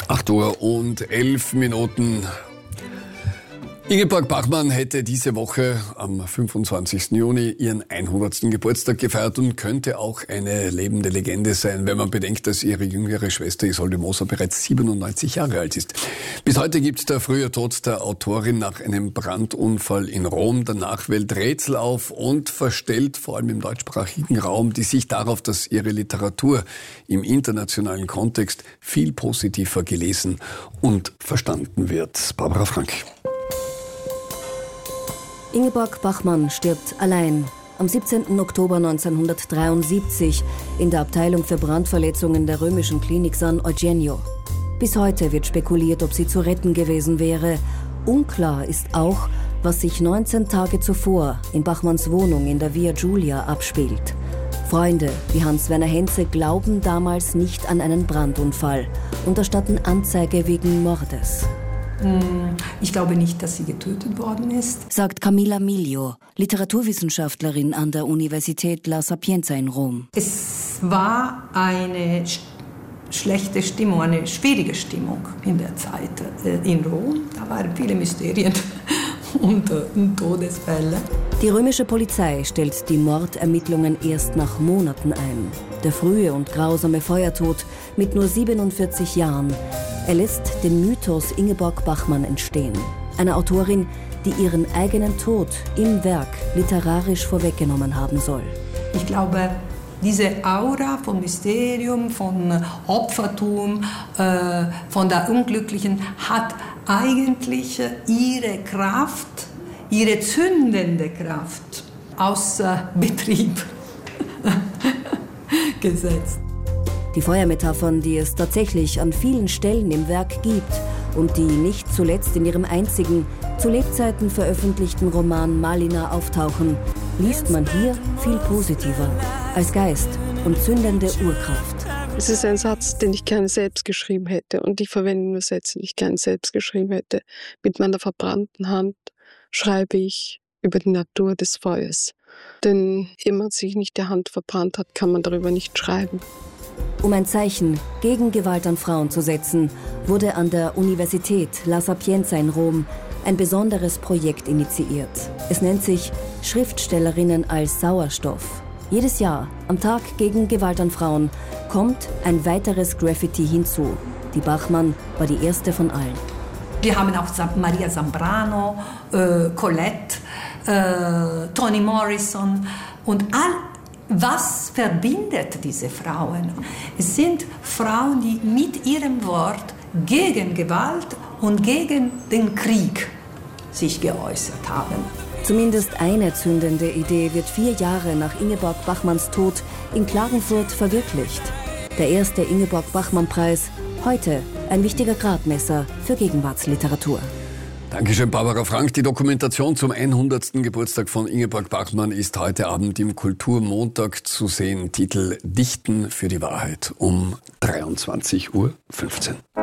8:11 Ingeborg Bachmann hätte diese Woche am 25. Juni ihren 100. Geburtstag gefeiert und könnte auch eine lebende Legende sein, wenn man bedenkt, dass ihre jüngere Schwester Isolde Moser bereits 97 Jahre alt ist. Bis heute gibt der frühe Tod der Autorin nach einem Brandunfall in Rom der Nachwelt Rätsel auf und verstellt vor allem im deutschsprachigen Raum die Sicht darauf, dass ihre Literatur im internationalen Kontext viel positiver gelesen und verstanden wird. Barbara Frank. Ingeborg Bachmann stirbt allein am 17. Oktober 1973 in der Abteilung für Brandverletzungen der römischen Klinik San Eugenio. Bis heute wird spekuliert, ob sie zu retten gewesen wäre. Unklar ist auch, was sich 19 Tage zuvor in Bachmanns Wohnung in der Via Giulia abspielt. Freunde wie Hans-Werner Henze glauben damals nicht an einen Brandunfall und erstatten Anzeige wegen Mordes. Ich glaube nicht, dass sie getötet worden ist, sagt Camilla Miglio, Literaturwissenschaftlerin an der Universität La Sapienza in Rom. Es war eine schlechte Stimmung, eine schwierige Stimmung in der Zeit in Rom. Da waren viele Mysterien und Todesfälle. Die römische Polizei stellt die Mordermittlungen erst nach Monaten ein. Der frühe und grausame Feuertod mit nur 47 Jahren. Er lässt den Mythos Ingeborg Bachmann entstehen. Eine Autorin, die ihren eigenen Tod im Werk literarisch vorweggenommen haben soll. Ich glaube, diese Aura von Mysterium, von Opfertum, von der Unglücklichen hat eigentlich ihre Kraft, ihre zündende Kraft außer Betrieb gesetzt. Die Feuermetaphern, die es tatsächlich an vielen Stellen im Werk gibt und die nicht zuletzt in ihrem einzigen, zu Lebzeiten veröffentlichten Roman Malina auftauchen, liest man hier viel positiver, als Geist und zündende Urkraft. Es ist ein Satz, den ich gerne selbst geschrieben hätte, und ich verwende nur Sätze, die ich gerne selbst geschrieben hätte. Mit meiner verbrannten Hand schreibe ich über die Natur des Feuers. Denn ehe man sich nicht die Hand verbrannt hat, kann man darüber nicht schreiben. Um ein Zeichen gegen Gewalt an Frauen zu setzen, wurde an der Universität La Sapienza in Rom ein besonderes Projekt initiiert. Es nennt sich Schriftstellerinnen als Sauerstoff. Jedes Jahr, am Tag gegen Gewalt an Frauen, kommt ein weiteres Graffiti hinzu. Die Bachmann war die erste von allen. Wir haben auch Maria Zambrano, Colette, Toni Morrison und was verbindet diese Frauen? Es sind Frauen, die mit ihrem Wort gegen Gewalt und gegen den Krieg sich geäußert haben. Zumindest eine zündende Idee wird 4 Jahre nach Ingeborg Bachmanns Tod in Klagenfurt verwirklicht. Der erste Ingeborg-Bachmann-Preis, heute ein wichtiger Gradmesser für Gegenwartsliteratur. Dankeschön, Barbara Frank. Die Dokumentation zum 100. Geburtstag von Ingeborg Bachmann ist heute Abend im Kulturmontag zu sehen. Titel Dichten für die Wahrheit um 23:15 Uhr.